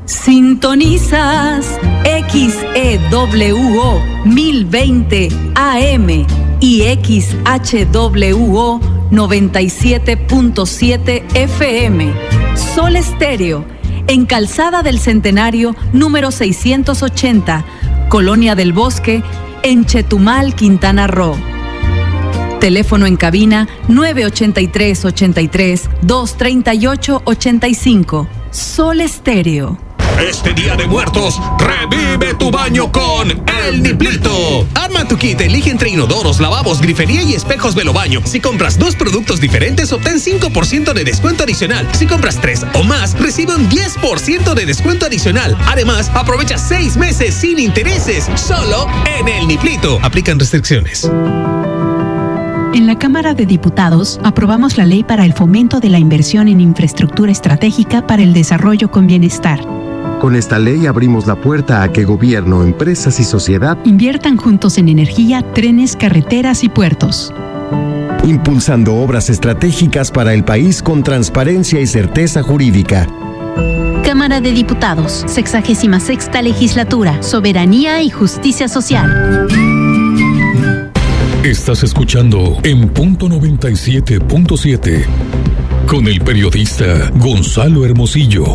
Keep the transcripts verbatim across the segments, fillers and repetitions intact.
Sintonizas X E W O mil veinte A M y X H W O noventa y siete punto siete F M. Sol Estéreo, en Calzada del Centenario, número seiscientos ochenta, Colonia del Bosque, en Chetumal, Quintana Roo. Teléfono en cabina nueve ochenta y tres, ochenta y tres, doscientos treinta y ocho, ochenta y cinco. Sol Estéreo. Este Día de Muertos, revive tu baño con El Niplito. Arma tu kit, elige entre inodoros, lavabos, grifería y espejos Velobaño. Si compras dos productos diferentes, obtén cinco por ciento de descuento adicional. Si compras tres o más, recibe un diez por ciento de descuento adicional. Además, aprovecha seis meses sin intereses, solo en El Niplito. Aplican restricciones. En la Cámara de Diputados aprobamos la ley para el fomento de la inversión en infraestructura estratégica para el desarrollo con bienestar. Con esta ley abrimos la puerta a que gobierno, empresas y sociedad inviertan juntos en energía, trenes, carreteras y puertos, impulsando obras estratégicas para el país con transparencia y certeza jurídica. Cámara de Diputados, sexagésima sexta legislatura, soberanía y justicia social. Estás escuchando En Punto noventa y siete punto siete con el periodista Gonzalo Hermosillo.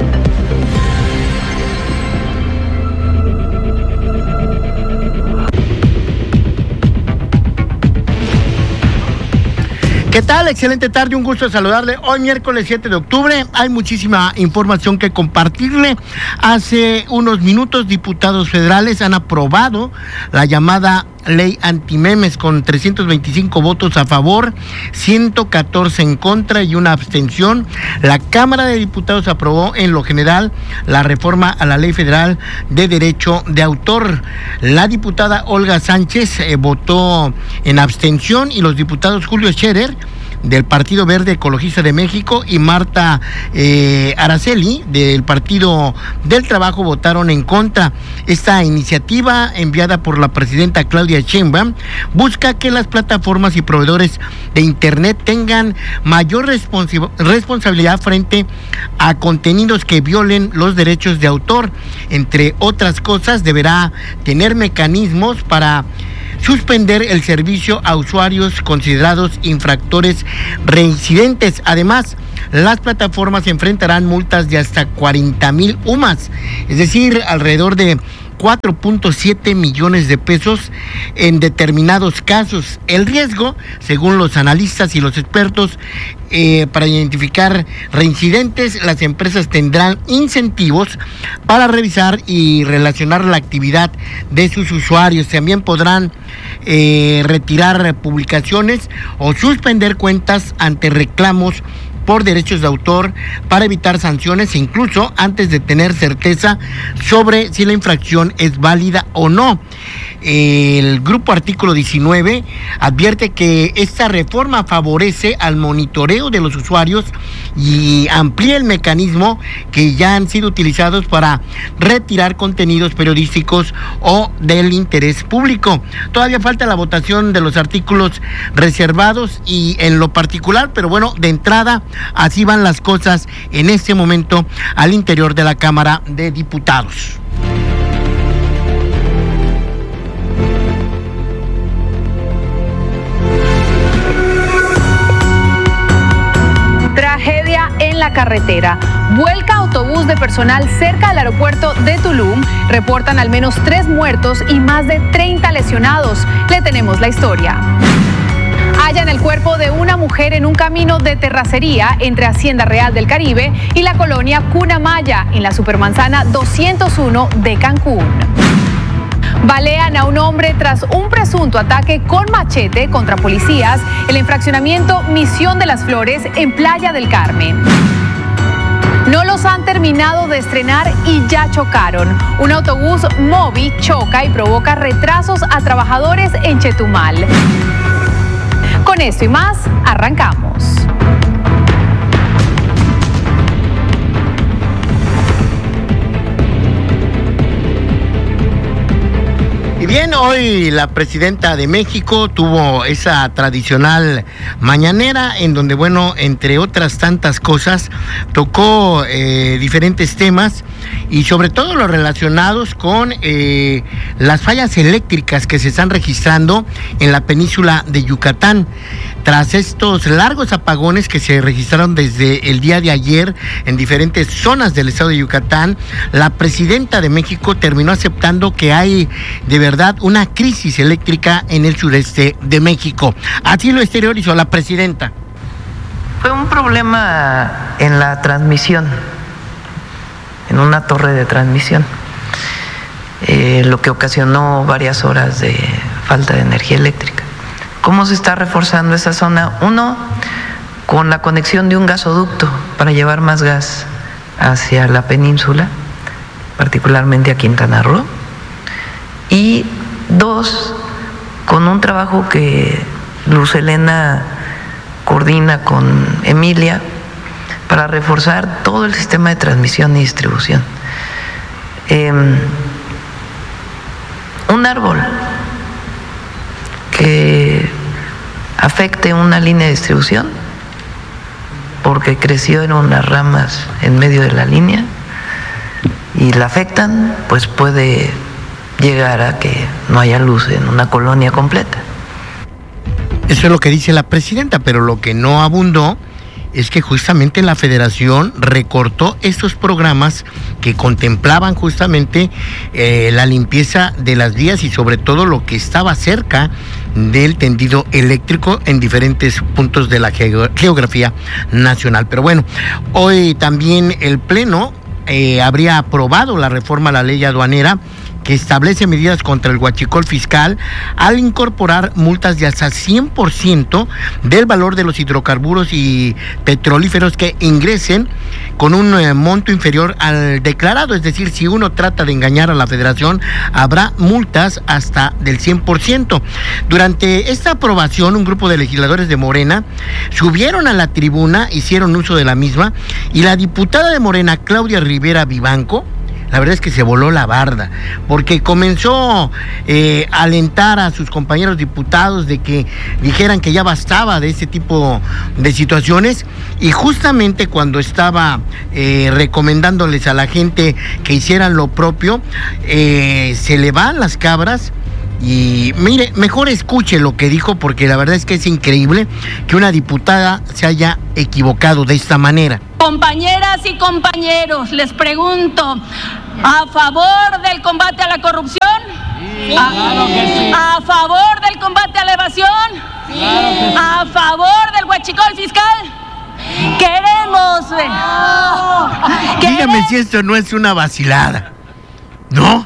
¿Qué tal? Excelente tarde, un gusto saludarle. Hoy miércoles siete de octubre hay muchísima información que compartirle. Hace unos minutos diputados federales han aprobado la llamada ley antimemes con trescientos veinticinco votos a favor, ciento catorce en contra y una abstención. La Cámara de Diputados aprobó en lo general la reforma a la Ley Federal de Derecho de Autor. La diputada Olga Sánchez eh, votó en abstención y los diputados Julio Scherer del Partido Verde Ecologista de México y Marta eh, Araceli del Partido del Trabajo votaron en contra. Esta iniciativa enviada por la presidenta Claudia Sheinbaum busca que las plataformas y proveedores de internet tengan mayor responsi- responsabilidad frente a contenidos que violen los derechos de autor. Entre otras cosas, deberá tener mecanismos para suspender el servicio a usuarios considerados infractores reincidentes. Además, las plataformas enfrentarán multas de hasta cuarenta mil U M A S, es decir, alrededor de cuatro punto siete millones de pesos en determinados casos. El riesgo, según los analistas y los expertos, eh, para identificar reincidentes, las empresas tendrán incentivos para revisar y relacionar la actividad de sus usuarios. También podrán eh, retirar publicaciones o suspender cuentas ante reclamos por derechos de autor para evitar sanciones, incluso antes de tener certeza sobre si la infracción es válida o no. El grupo Artículo diecinueve advierte que esta reforma favorece al monitoreo de los usuarios y amplía el mecanismo que ya han sido utilizados para retirar contenidos periodísticos o del interés público. Todavía falta la votación de los artículos reservados y en lo particular, pero bueno, de entrada, así van las cosas en este momento al interior de la Cámara de Diputados. Tragedia en la carretera. Vuelca autobús de personal cerca del aeropuerto de Tulum. Reportan al menos tres muertos y más de treinta lesionados. Le tenemos la historia. Hallan el cuerpo de una mujer en un camino de terracería entre Hacienda Real del Caribe y la colonia Cunamaya, en la supermanzana doscientos uno de Cancún. Balean a un hombre tras un presunto ataque con machete contra policías en el infraccionamiento Misión de las Flores en Playa del Carmen. No los han terminado de estrenar y ya chocaron. Un autobús Mobi choca y provoca retrasos a trabajadores en Chetumal. Con esto y más, arrancamos. Y Bien, hoy la presidenta de México tuvo esa tradicional mañanera en donde, bueno, entre otras tantas cosas, tocó eh, diferentes temas y sobre todo los relacionados con eh, las fallas eléctricas que se están registrando en la península de Yucatán. Tras estos largos apagones que se registraron desde el día de ayer en diferentes zonas del estado de Yucatán, la presidenta de México terminó aceptando que hay de verdad una crisis eléctrica en el sureste de México. Así lo exteriorizó la presidenta. Fue un problema en la transmisión, en una torre de transmisión, eh, lo que ocasionó varias horas de falta de energía eléctrica. ¿Cómo se está reforzando esa zona? Uno, con la conexión de un gasoducto para llevar más gas hacia la península, particularmente a Quintana Roo. Y dos, con un trabajo que Luz Helena coordina con Emilia para reforzar todo el sistema de transmisión y distribución. Eh, un árbol que afecte una línea de distribución porque creció en unas ramas en medio de la línea y la afectan, pues puede llegar a que no haya luz en una colonia completa. Eso es lo que dice la presidenta, pero lo que no abundó es que justamente la federación recortó estos programas que contemplaban justamente eh, la limpieza de las vías y sobre todo lo que estaba cerca del tendido eléctrico en diferentes puntos de la geografía nacional. Pero bueno, hoy también el Pleno eh, habría aprobado la reforma a la ley aduanera que establece medidas contra el huachicol fiscal al incorporar multas de hasta cien por ciento del valor de los hidrocarburos y petrolíferos que ingresen con un eh, monto inferior al declarado. Es decir, si uno trata de engañar a la federación, habrá multas hasta del cien por ciento. Durante esta aprobación, un grupo de legisladores de Morena subieron a la tribuna, hicieron uso de la misma, y la diputada de Morena, Claudia Rivera Vivanco, la verdad es que se voló la barda, porque comenzó eh, a alentar a sus compañeros diputados de que dijeran que ya bastaba de ese tipo de situaciones, y justamente cuando estaba eh, recomendándoles a la gente que hicieran lo propio, eh, se le van las cabras. Y mire, mejor escuche lo que dijo, porque la verdad es que es increíble que una diputada se haya equivocado de esta manera. Compañeras y compañeros, les pregunto, ¿a favor del combate a la corrupción? Sí, ¿A, claro que sí. ¿A favor del combate a la evasión? Sí. Claro que sí. ¿A favor del huachicol fiscal? Queremos... Oh. Dígame si esto no es una vacilada, ¿no?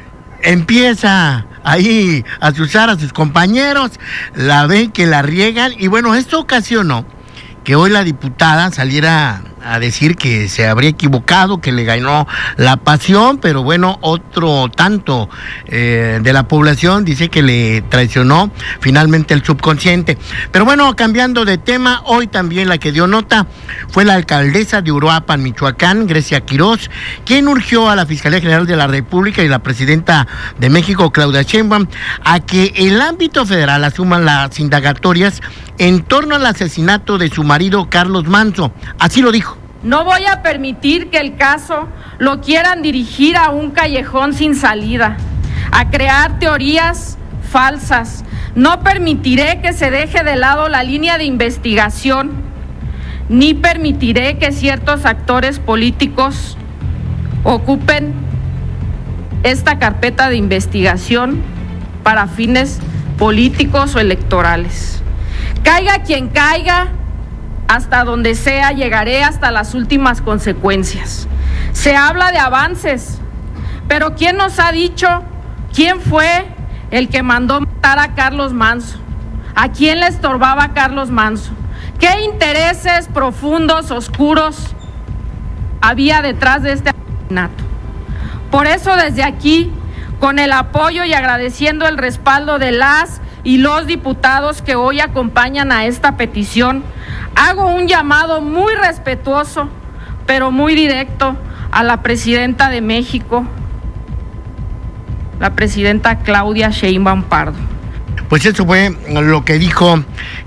Empieza ahí a usar a sus compañeros, la ven que la riegan, y bueno, esto ocasionó que hoy la diputada saliera a decir que se habría equivocado, que le ganó la pasión, pero bueno, otro tanto eh, de la población dice que le traicionó finalmente el subconsciente. Pero bueno, cambiando de tema, hoy también la que dio nota fue la alcaldesa de Uruapan, Michoacán, Grecia Quirós, quien urgió a la Fiscalía General de la República y la presidenta de México, Claudia Sheinbaum, a que el ámbito federal asuma las indagatorias en torno al asesinato de su marido Carlos Manzo. Así lo dijo. No voy a permitir que el caso lo quieran dirigir a un callejón sin salida, a crear teorías falsas. No permitiré que se deje de lado la línea de investigación, ni permitiré que ciertos actores políticos ocupen esta carpeta de investigación para fines políticos o electorales. Caiga quien caiga, hasta donde sea, llegaré hasta las últimas consecuencias. Se habla de avances, pero ¿quién nos ha dicho quién fue el que mandó matar a Carlos Manzo? ¿A quién le estorbaba Carlos Manzo? ¿Qué intereses profundos, oscuros había detrás de este asesinato? Por eso, desde aquí, con el apoyo y agradeciendo el respaldo de las y los diputados que hoy acompañan a esta petición, hago un llamado muy respetuoso, pero muy directo, a la presidenta de México, la presidenta Claudia Sheinbaum Pardo. Pues eso fue lo que dijo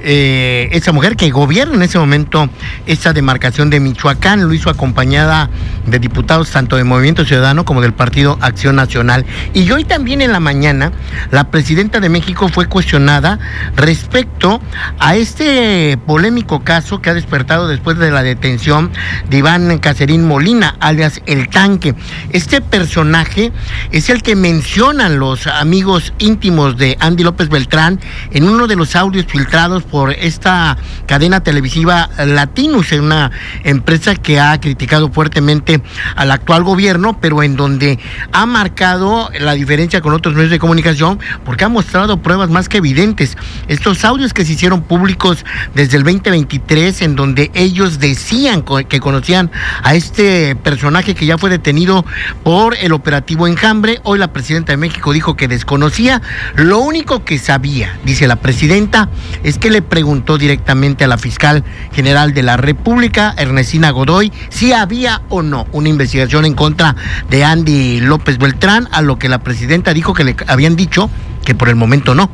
eh, esa mujer que gobierna en ese momento esta demarcación de Michoacán. Lo hizo acompañada de diputados tanto de Movimiento Ciudadano como del Partido Acción Nacional. Y hoy también en la mañana la presidenta de México fue cuestionada respecto a este polémico caso que ha despertado después de la detención de Iván Caserín Molina, alias El Tanque. Este personaje es el que mencionan los amigos íntimos de Andy López Beltrán en uno de los audios filtrados por esta cadena televisiva Latinus, en una empresa que ha criticado fuertemente al actual gobierno, pero en donde ha marcado la diferencia con otros medios de comunicación porque ha mostrado pruebas más que evidentes. Estos audios que se hicieron públicos desde el veinte veintitrés, en donde ellos decían que conocían a este personaje que ya fue detenido por el operativo Enjambre. Hoy la presidenta de México dijo que desconocía. Lo único que sabía, dice la presidenta, es que le preguntó directamente a la fiscal general de la República, Ernestina Godoy, si había o no una investigación en contra de Andy López Beltrán, a lo que la presidenta dijo que le habían dicho que por el momento no.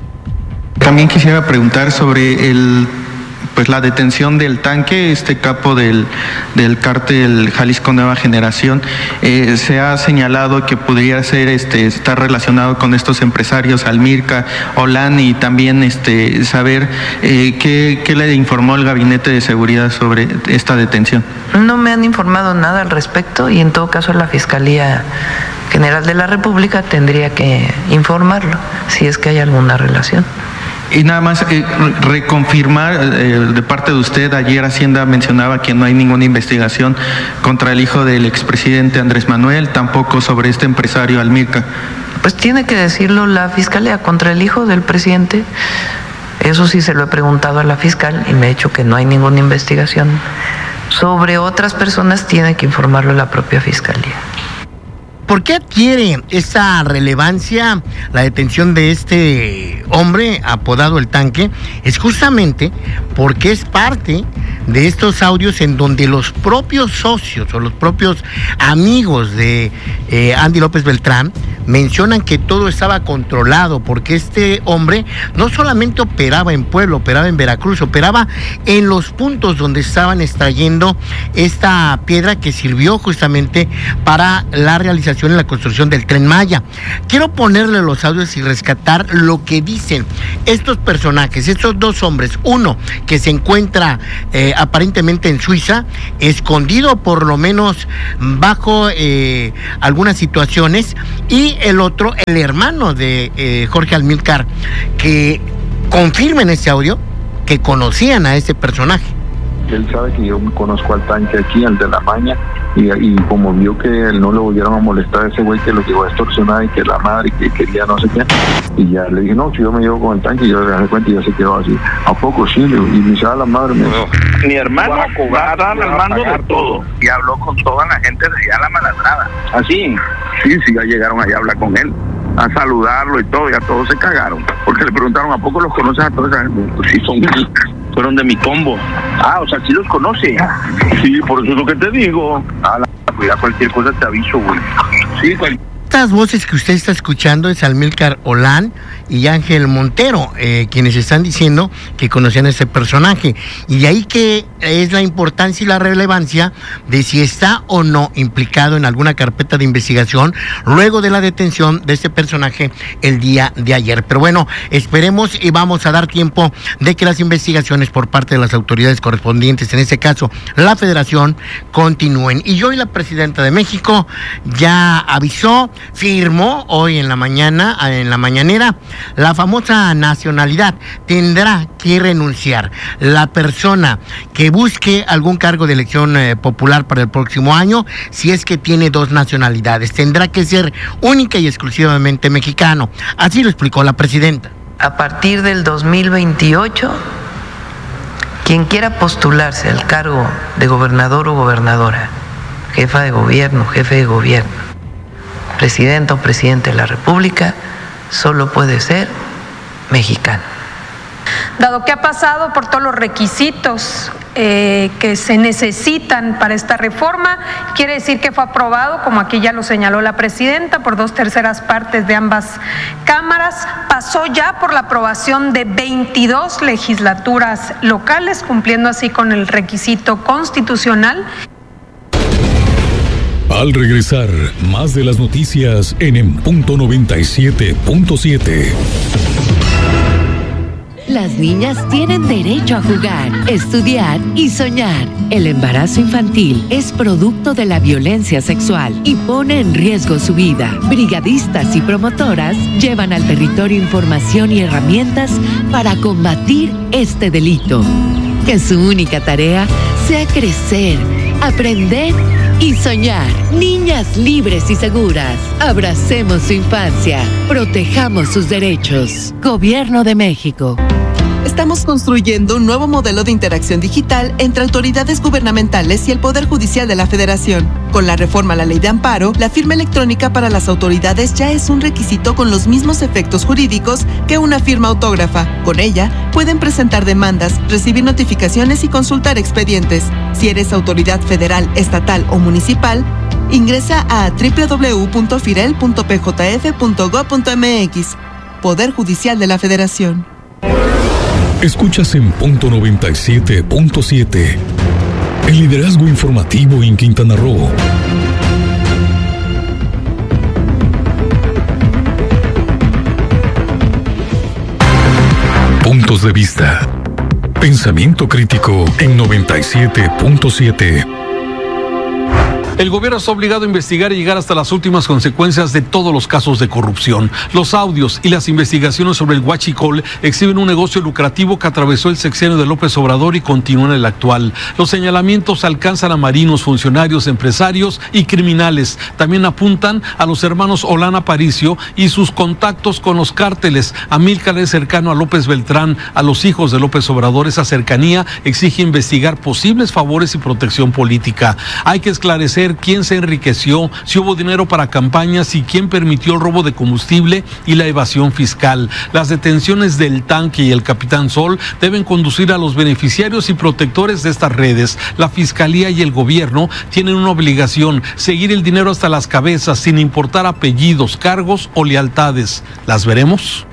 También quisiera preguntar sobre el pues la detención del Tanque, este capo del, del cártel Jalisco Nueva Generación. Eh, se ha señalado que podría ser este estar relacionado con estos empresarios Almirca, Olan, y también este saber eh, qué, qué le informó el Gabinete de Seguridad sobre esta detención. No me han informado nada al respecto y en todo caso la Fiscalía General de la República tendría que informarlo si es que hay alguna relación. Y nada más eh, reconfirmar eh, de parte de usted, ayer Hacienda mencionaba que no hay ninguna investigación contra el hijo del expresidente Andrés Manuel, tampoco sobre este empresario Almirca. Pues tiene que decirlo la Fiscalía contra el hijo del presidente. Eso sí se lo he preguntado a la fiscal y me ha dicho que no hay ninguna investigación. Sobre otras personas tiene que informarlo la propia Fiscalía. ¿Por qué adquiere esa relevancia la detención de este hombre apodado El Tanque? Es justamente porque es parte de estos audios en donde los propios socios o los propios amigos de eh, Andy López Beltrán mencionan que todo estaba controlado, porque este hombre no solamente operaba en Puebla, operaba en Veracruz, operaba en los puntos donde estaban extrayendo esta piedra que sirvió justamente para la realización y la construcción del Tren Maya. Quiero ponerle los audios y rescatar lo que dicen estos personajes, estos dos hombres, uno que se encuentra eh, aparentemente en Suiza, escondido por lo menos bajo eh, algunas situaciones, y el otro, el hermano de eh, Jorge Almílcar, que confirma en ese audio que conocían a ese personaje. Él sabe que yo conozco al Tanque aquí, al de la Maña, y, y como vio que no le volvieron a molestar a ese güey que lo llegó a extorsionar y que la madre que quería no sé qué, y ya le dije, no, si yo me llevo con el Tanque, y yo le dejé cuenta y ya se quedó así. ¿A poco sí? Y me dice, a la madre me dijo, mi hermano va a cobrar al mando de todo, y habló con toda la gente de allá a la Maladrada. ¿Así? Sí, sí, ya llegaron allá a hablar con él, a saludarlo y todo, y a todos se cagaron, porque le preguntaron, ¿a poco los conoces a todos? Pues sí, son fueron de mi combo. Ah, o sea, sí los conoce. Sí, por eso es lo que te digo. Ah, la cuida, cualquier cosa te aviso, güey. Sí, cualquier... Estas voces que usted está escuchando es Almílcar Olan y Ángel Montero, eh, quienes están diciendo que conocían a ese personaje. Y de ahí que es la importancia y la relevancia de si está o no implicado en alguna carpeta de investigación luego de la detención de este personaje el día de ayer. Pero bueno, esperemos y vamos a dar tiempo de que las investigaciones por parte de las autoridades correspondientes, en este caso la Federación, continúen. Y hoy la presidenta de México ya avisó, firmó hoy en la mañana, en la mañanera, la famosa nacionalidad. Tendrá que renunciar la persona que busque algún cargo de elección eh, popular para el próximo año, si es que tiene dos nacionalidades. Tendrá que ser única y exclusivamente mexicano. Así lo explicó la presidenta. A partir del dos mil veintiocho, quien quiera postularse al cargo de gobernador o gobernadora, jefa de gobierno, jefe de gobierno, presidente o presidente de la República, solo puede ser mexicano. Dado que ha pasado por todos los requisitos eh, que se necesitan para esta reforma, quiere decir que fue aprobado, como aquí ya lo señaló la presidenta, por dos terceras partes de ambas cámaras, pasó ya por la aprobación de veintidós legislaturas locales, cumpliendo así con el requisito constitucional. Al regresar, más de las noticias en En Punto noventa y siete punto siete. Las niñas tienen derecho a jugar, estudiar y soñar. El embarazo infantil es producto de la violencia sexual y pone en riesgo su vida. Brigadistas y promotoras llevan al territorio información y herramientas para combatir este delito. Que su única tarea sea crecer, aprender y soñar. Niñas libres y seguras. Abracemos su infancia. Protejamos sus derechos. Gobierno de México. Estamos construyendo un nuevo modelo de interacción digital entre autoridades gubernamentales y el Poder Judicial de la Federación. Con la reforma a la Ley de Amparo, la firma electrónica para las autoridades ya es un requisito con los mismos efectos jurídicos que una firma autógrafa. Con ella, pueden presentar demandas, recibir notificaciones y consultar expedientes. Si eres autoridad federal, estatal o municipal, ingresa a doble u doble u doble u punto firel punto p j f punto gob punto m x. Poder Judicial de la Federación. Escuchas en Punto noventa y siete punto siete. El liderazgo informativo en Quintana Roo. Puntos de vista. Pensamiento crítico en noventa y siete punto siete. El gobierno está obligado a investigar y llegar hasta las últimas consecuencias de todos los casos de corrupción. Los audios y las investigaciones sobre el huachicol exhiben un negocio lucrativo que atravesó el sexenio de López Obrador y continúa en el actual. Los señalamientos alcanzan a marinos, funcionarios, empresarios y criminales. También apuntan a los hermanos Olán Aparicio y sus contactos con los cárteles. Amílcar es cercano a López Beltrán, a los hijos de López Obrador. Esa cercanía exige investigar posibles favores y protección política. Hay que esclarecer quién se enriqueció, si hubo dinero para campañas y quién permitió el robo de combustible y la evasión fiscal. Las detenciones del tanque y el Capitán Sol deben conducir a los beneficiarios y protectores de estas redes. La Fiscalía y el gobierno tienen una obligación: seguir el dinero hasta las cabezas, sin importar apellidos, cargos o lealtades. ¿Las veremos?